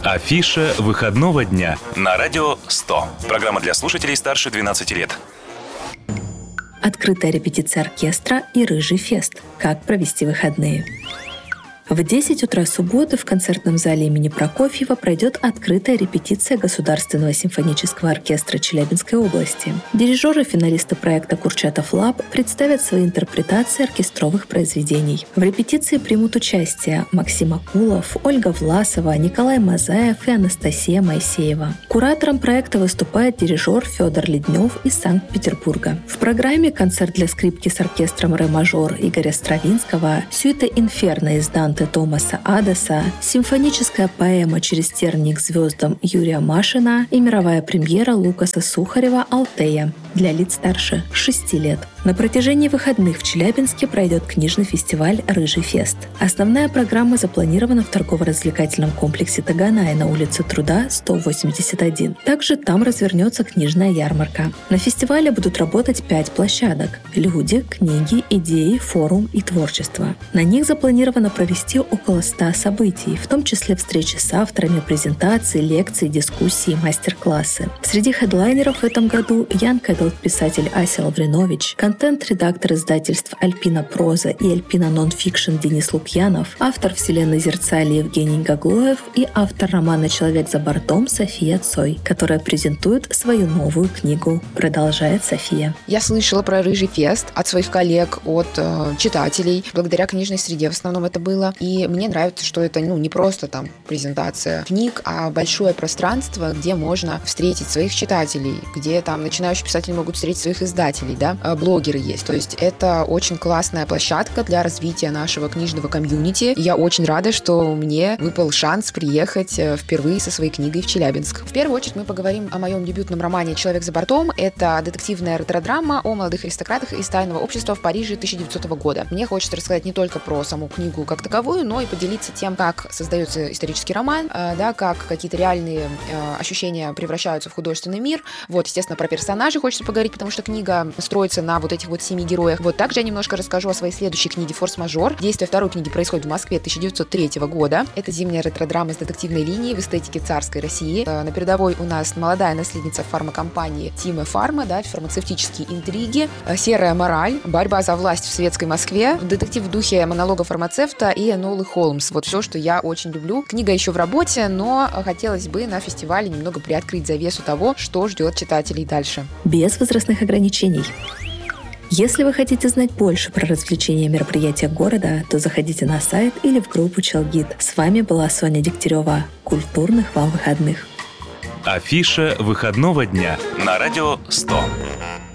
Афиша выходного дня на радио 100. Программа для слушателей старше 12 лет. Открытая репетиция оркестра и «Рыжий фест». Как провести выходные? В 10 утра субботы в концертном зале имени Прокофьева пройдет открытая репетиция Государственного симфонического оркестра Челябинской области. Дирижеры и финалисты проекта «Курчатов Лаб» представят свои интерпретации оркестровых произведений. В репетиции примут участие Максим Акулов, Ольга Власова, Николай Мазаев и Анастасия Моисеева. Куратором проекта выступает дирижер Федор Леднев из Санкт-Петербурга. В программе концерт для скрипки с оркестром ре-мажор Игоря Стравинского, сюита «Инферно» из Данте Томаса Адеса, симфоническая поэма «Через тернии к звездам» Юрия Машина и мировая премьера Лукаса Сухарева «Алтея» для лиц старше 6 лет. На протяжении выходных в Челябинске пройдет книжный фестиваль «Рыжий фест». Основная программа запланирована в торгово-развлекательном комплексе Таганай на улице Труда, 181. Также там развернется книжная ярмарка. На фестивале будут работать 5 площадок – люди, книги, идеи, форум и творчество. На них запланировано провести около 100 событий, в том числе встречи с авторами, презентации, лекции, дискуссии, мастер-классы. Среди хедлайнеров в этом году Ян Кэдл, писатель Ася Лавринович, контент-редактор издательств «Альпина Проза» и «Альпина Нонфикшн» Денис Лукьянов, автор «Вселенной Зерцали» Евгений Гаглоев и автор романа «Человек за бортом» София Цой, которая презентует свою новую книгу. Продолжает София. Я слышала про «Рыжий фест» от своих коллег, от читателей. Благодаря книжной среде в основном это было. И мне нравится, что это не просто там презентация книг, а большое пространство, где можно встретить своих читателей, где там начинающие писатели могут встретить своих издателей, да, блогеры есть. То есть это очень классная площадка для развития нашего книжного комьюнити. И я очень рада, что мне выпал шанс приехать впервые со своей книгой в Челябинск. В первую очередь мы поговорим о моем дебютном романе «Человек за бортом». Это детективная ретро-драма о молодых аристократах из тайного общества в Париже 1900 года. Мне хочется рассказать не только про саму книгу как таковую, но и поделиться тем, как создается исторический роман, да, как какие-то реальные ощущения превращаются в художественный мир. Вот, естественно, про персонажей хочется поговорить, потому что книга строится на вот этих вот 7 героях. Вот также я немножко расскажу о своей следующей книге «Форс-мажор». Действие второй книги происходит в Москве 1903 года. Это зимняя ретро-драма с детективной линией в эстетике царской России. На передовой у нас молодая наследница фармакомпании Тиме Фарма, да, фармацевтические интриги, серая мораль, борьба за власть в светской Москве, детектив в духе монолога фармацевта и Энолы Холмс. Вот все, что я очень люблю. Книга еще в работе, но хотелось бы на фестивале немного приоткрыть завесу того, что ждет читателей дальше. Без возрастных ограничений. Если вы хотите знать больше про развлечения и мероприятия города, то заходите на сайт или в группу Челгид. С вами была Соня Дегтярева. Культурных вам выходных. Афиша выходного дня на радио 100.